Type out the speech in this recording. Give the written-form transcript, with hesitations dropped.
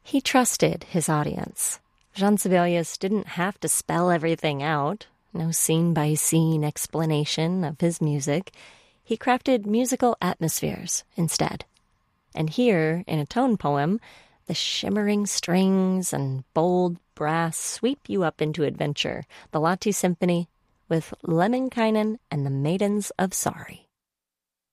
He trusted his audience. Jean Sibelius didn't have to spell everything out, no scene-by-scene explanation of his music. He crafted musical atmospheres instead. And here, in a tone poem, the shimmering strings and bold brass sweep you up into adventure, the Lahti Symphony with Lemminkainen and the Maidens of Sorry.